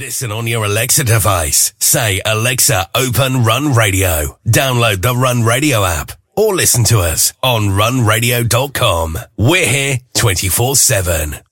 Listen on your Alexa device. Say, Alexa, open Run Radio. Download the Run Radio app or listen to us on runradio.com. We're here 24/7.